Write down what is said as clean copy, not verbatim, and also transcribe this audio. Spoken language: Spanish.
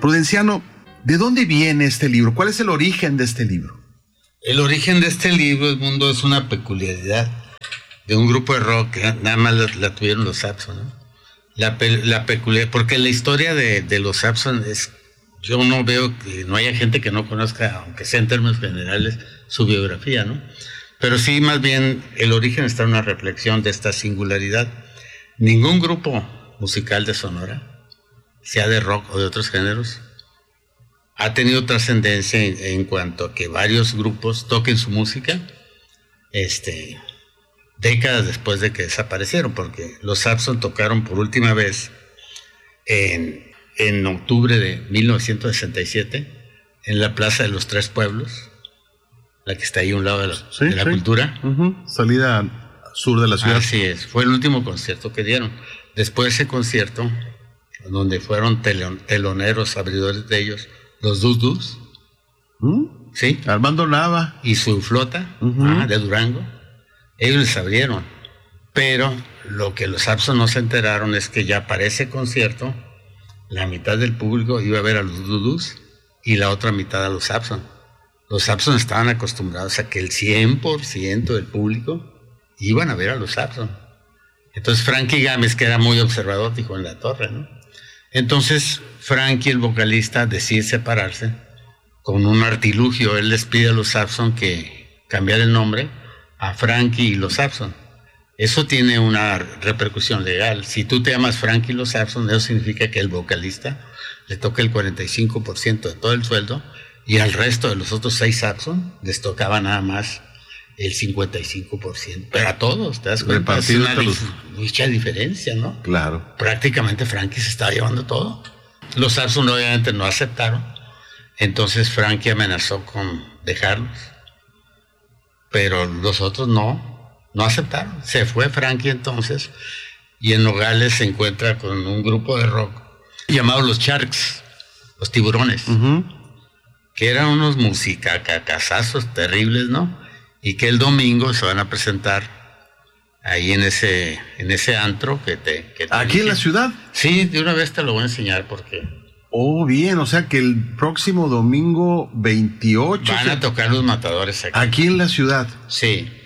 Prudenciano, ¿de dónde viene este libro? ¿Cuál es el origen de este libro? El origen de este libro, Edmundo, es una peculiaridad de un grupo de rock que nada más la tuvieron los Saxon, ¿no? La peculiaridad, porque la historia de los Saxon es, yo no veo que no haya gente que no conozca, aunque sea en términos generales, su biografía, ¿no? Pero sí, más bien, el origen está en una reflexión de esta singularidad. Ningún grupo musical de Sonora, sea de rock o de otros géneros, ha tenido trascendencia en cuanto a que varios grupos toquen su música, décadas después de que desaparecieron, porque los Saxon tocaron por última vez en octubre de 1967 en la Plaza de los Tres Pueblos, la que está ahí a un lado de la Cultura. Uh-huh. Salida sur de la ciudad. Así es, fue el último concierto que dieron. Después de ese concierto, donde fueron teloneros, abridores de ellos, los Dus, ¿sí? Armando Nava. Y su flota, de Durango, ellos les abrieron. Pero lo que los Saxon no se enteraron es que ya para ese concierto, la mitad del público iba a ver a los Dus y la otra mitad a los Saxon. Los Saxon estaban acostumbrados a que el 100% del público iban a ver a los Saxon. Entonces Frankie Gámez, que era muy observador, dijo en la torre, ¿no? Entonces Frankie, el vocalista, decide separarse con un artilugio. Él les pide a los Saxon que cambiar el nombre a Frankie y los Saxon. Eso tiene una repercusión legal. Si tú te llamas Frankie y los Saxon, eso significa que el vocalista le toca el 45% de todo el sueldo y al resto de los otros 6 Saxon les tocaba nada más el 55%. Pero a todos, ¿te das cuenta? Es una mucha diferencia, ¿no? Claro. Prácticamente Frankie se estaba llevando todo. Los Saxon obviamente no aceptaron. Entonces Frankie amenazó con dejarlos. Pero los otros no aceptaron. Se fue Frankie entonces y en Nogales se encuentra con un grupo de rock llamado los Sharks, los Tiburones, que eran unos musicacacazazos terribles, ¿no? Y que el domingo se van a presentar ahí en ese antro que ¿Aquí en la ciudad? Sí, de una vez te lo voy a enseñar porque... Oh, bien, o sea que el próximo domingo 28... Van a tocar los Matadores aquí. ¿Aquí en la ciudad? Sí.